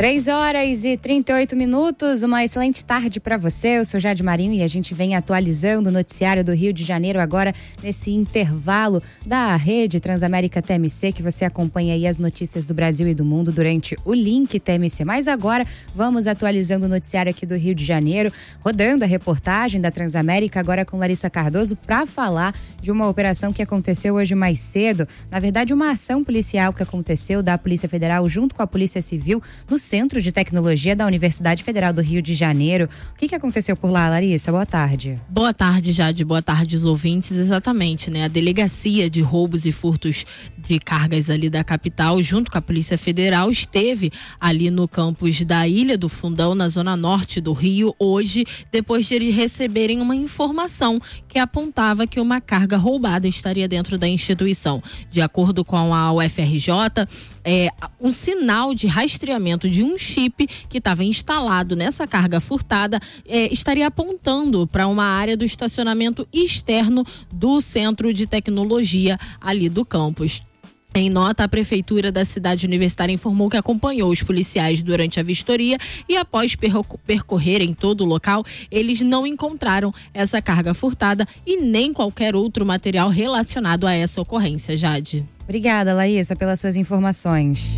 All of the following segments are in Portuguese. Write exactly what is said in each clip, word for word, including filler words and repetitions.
três horas e trinta e oito minutos, uma excelente tarde para você. Eu sou Jade Marinho e a gente vem atualizando o noticiário do Rio de Janeiro agora nesse intervalo da rede Transamérica T M C, que você acompanha aí as notícias do Brasil e do mundo durante o link T M C. Mas agora vamos atualizando o noticiário aqui do Rio de Janeiro, rodando a reportagem da Transamérica agora com Larissa Cardoso para falar de uma operação que aconteceu hoje mais cedo. Na verdade, uma ação policial que aconteceu da Polícia Federal junto com a Polícia Civil no Centro de Tecnologia da Universidade Federal do Rio de Janeiro. O que que aconteceu por lá, Larissa? Boa tarde. Boa tarde, Jade. Boa tarde, os ouvintes. Exatamente, né? A Delegacia de Roubos e Furtos de Cargas ali da capital, junto com a Polícia Federal, esteve ali no campus da Ilha do Fundão, na zona norte do Rio, hoje, depois de eles receberem uma informação que apontava que uma carga roubada estaria dentro da instituição. De acordo com a U F R J, é, um sinal de rastreamento de um chip que estava instalado nessa carga furtada é, estaria apontando para uma área do estacionamento externo do Centro de Tecnologia ali do campus. Em nota, a Prefeitura da cidade universitária informou que acompanhou os policiais durante a vistoria e após percorrerem todo o local, eles não encontraram essa carga furtada e nem qualquer outro material relacionado a essa ocorrência, Jade. Obrigada, Larissa, pelas suas informações.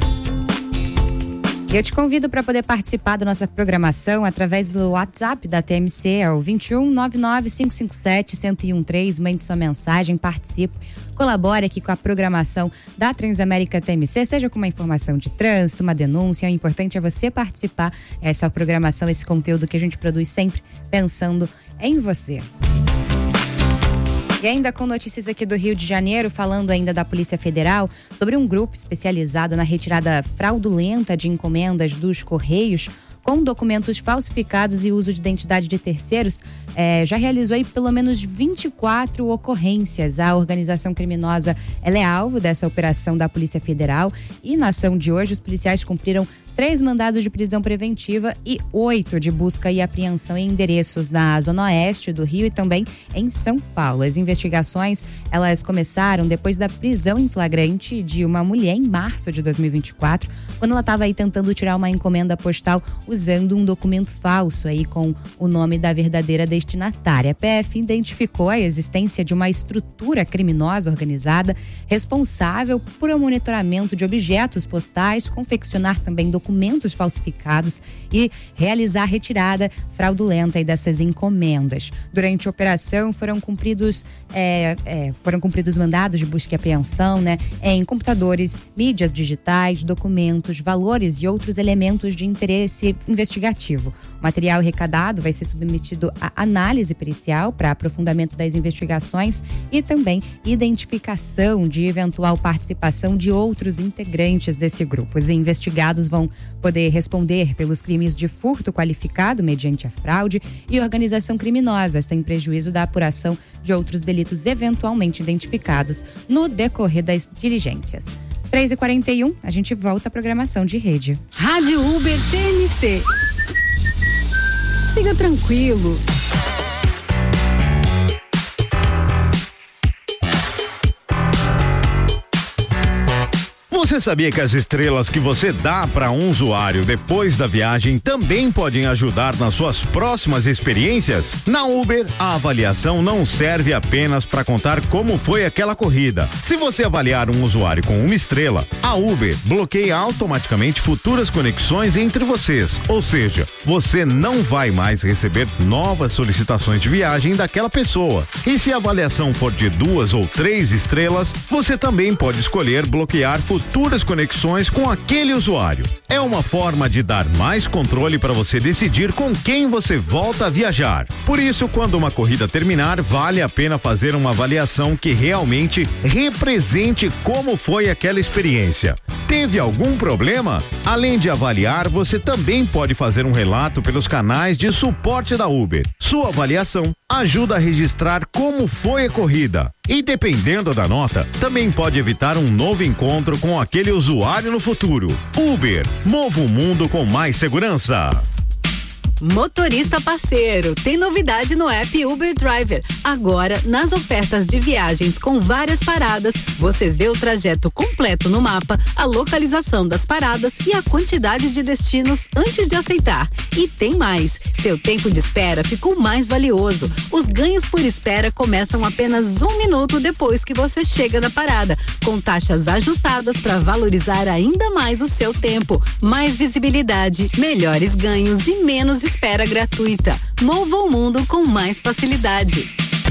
E eu te convido para poder participar da nossa programação através do WhatsApp da T M C, é o vinte e um, nove nove, cinco cinco sete, um zero um três. Mande sua mensagem, participe, colabore aqui com a programação da Transamérica T M C, seja com uma informação de trânsito, uma denúncia. O importante é você participar. Essa programação, esse conteúdo que a gente produz sempre pensando em você. E ainda com notícias aqui do Rio de Janeiro, falando ainda da Polícia Federal, sobre um grupo especializado na retirada fraudulenta de encomendas dos Correios, com documentos falsificados e uso de identidade de terceiros, eh, já realizou aí pelo menos vinte e quatro ocorrências. A organização criminosa ela é alvo dessa operação da Polícia Federal e na ação de hoje os policiais cumpriram três mandados de prisão preventiva e oito de busca e apreensão em endereços na Zona Oeste do Rio e também em São Paulo. As investigações, elas começaram depois da prisão em flagrante de uma mulher em março de dois mil e vinte e quatro, quando ela estava aí tentando tirar uma encomenda postal usando um documento falso aí com o nome da verdadeira destinatária. A P F identificou a existência de uma estrutura criminosa organizada responsável por o monitoramento de objetos postais, confeccionar também documentos documentos falsificados e realizar a retirada fraudulenta aí dessas encomendas. Durante a operação foram cumpridos é, é, foram cumpridos mandados de busca e apreensão, né, em computadores, mídias digitais, documentos, valores e outros elementos de interesse investigativo. O material arrecadado vai ser submetido à análise pericial para aprofundamento das investigações e também identificação de eventual participação de outros integrantes desse grupo. Os investigados vão poder responder pelos crimes de furto qualificado mediante a fraude e organização criminosa, sem prejuízo da apuração de outros delitos eventualmente identificados no decorrer das diligências. três e quarenta e um, a gente volta à programação de rede. Rádio Uber T M C. Siga tranquilo. Você sabia que as estrelas que você dá para um usuário depois da viagem também podem ajudar nas suas próximas experiências? Na Uber, a avaliação não serve apenas para contar como foi aquela corrida. Se você avaliar um usuário com uma estrela, a Uber bloqueia automaticamente futuras conexões entre vocês. Ou seja, você não vai mais receber novas solicitações de viagem daquela pessoa. E se a avaliação for de duas ou três estrelas, você também pode escolher bloquear futuras futuras conexões com aquele usuário. É uma forma de dar mais controle para você decidir com quem você volta a viajar. Por isso, quando uma corrida terminar, vale a pena fazer uma avaliação que realmente represente como foi aquela experiência. Teve algum problema? Além de avaliar, você também pode fazer um relato pelos canais de suporte da Uber. Sua avaliação ajuda a registrar como foi a corrida. E dependendo da nota, também pode evitar um novo encontro com aquele usuário no futuro. Uber, mova o mundo com mais segurança. Motorista parceiro, tem novidade no app Uber Driver. Agora, nas ofertas de viagens com várias paradas, você vê o trajeto completo no mapa, a localização das paradas e a quantidade de destinos antes de aceitar. E tem mais, seu tempo de espera ficou mais valioso. Os ganhos por espera começam apenas um minuto depois que você chega na parada, com taxas ajustadas para valorizar ainda mais o seu tempo. Mais visibilidade, melhores ganhos e menos espera gratuita. Mova o mundo com mais facilidade.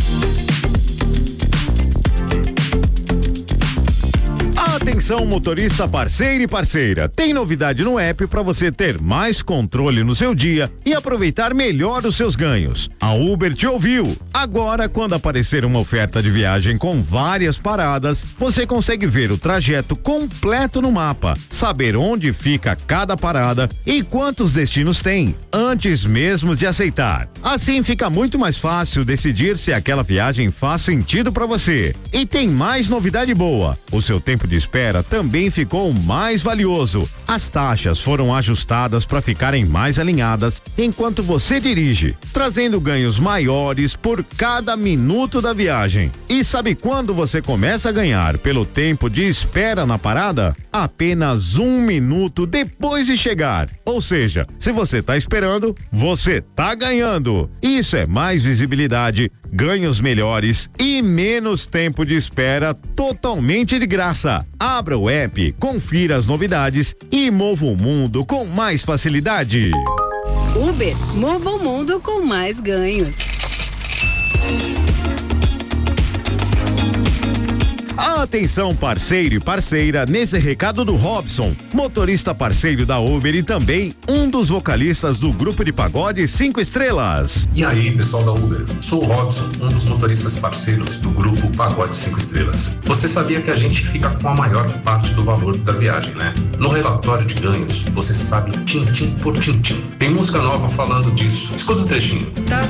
Atenção, motorista parceiro e parceira. Tem novidade no app para você ter mais controle no seu dia e aproveitar melhor os seus ganhos. A Uber te ouviu. Agora, quando aparecer uma oferta de viagem com várias paradas, você consegue ver o trajeto completo no mapa, saber onde fica cada parada e quantos destinos tem, antes mesmo de aceitar. Assim fica muito mais fácil decidir se aquela viagem faz sentido para você. E tem mais novidade boa. O seu tempo de espera também ficou mais valioso. As taxas foram ajustadas para ficarem mais alinhadas enquanto você dirige, trazendo ganhos maiores por cada minuto da viagem. E sabe quando você começa a ganhar pelo tempo de espera na parada? Apenas um minuto depois de chegar. Ou seja, se você tá esperando, você tá ganhando. Isso é mais visibilidade, ganhos melhores e menos tempo de espera totalmente de graça. Abra o app, confira as novidades e mova o mundo com mais facilidade. Uber, mova o mundo com mais ganhos. Atenção, parceiro e parceira, nesse recado do Robson, motorista parceiro da Uber e também um dos vocalistas do grupo de pagode Cinco Estrelas. E aí, pessoal da Uber? Sou o Robson, um dos motoristas parceiros do grupo Pagode Cinco Estrelas. Você sabia que a gente fica com a maior parte do valor da viagem, né? No relatório de ganhos, você sabe tintim por tintim. Tem música nova falando disso. Escuta o trechinho. Tá.